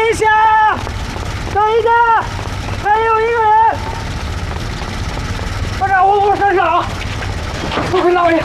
一下，等一下，还有一个人。班长，我身上，不可以老爷。